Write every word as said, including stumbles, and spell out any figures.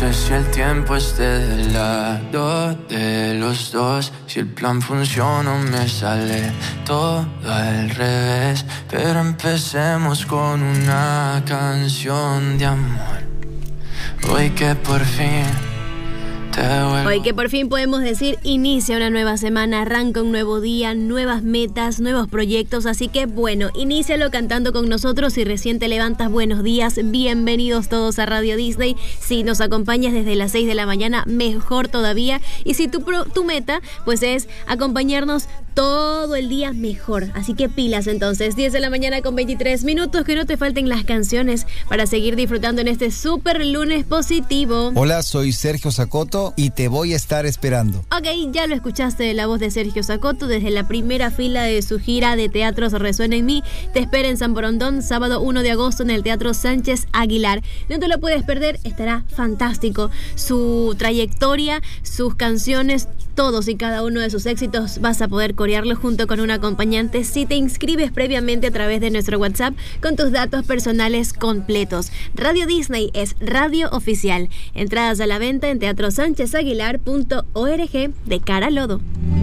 sé si el tiempo esté del lado de los dos. Si el plan funciona me sale todo al revés. Pero empecemos con una canción de amor. Hoy que por fin Hoy que por fin podemos decir, inicia una nueva semana, arranca un nuevo día, nuevas metas, nuevos proyectos, así que bueno, inícialo cantando con nosotros. Si recién te levantas, buenos días, bienvenidos todos a Radio Disney. Si nos acompañas desde las seis de la mañana, mejor todavía. Y si tu, tu meta, pues es acompañarnos todo el día, mejor. Así que pilas entonces, diez de la mañana con veintitrés minutos, que no te falten las canciones para seguir disfrutando en este súper lunes positivo. Hola, soy Sergio Sacoto y te voy a estar esperando. Ok, ya lo escuchaste, la voz de Sergio Sacoto desde la primera fila de su gira de teatros Resuena en mí. Te espera en San Borondón, sábado uno de agosto en el Teatro Sánchez Aguilar. No te lo puedes perder, estará fantástico. Su trayectoria, sus canciones, todos y cada uno de sus éxitos vas a poder corearlo junto con un acompañante si te inscribes previamente a través de nuestro WhatsApp con tus datos personales completos. Radio Disney es radio oficial. Entradas a la venta en teatro sánchez aguilar punto org de cara a lodo.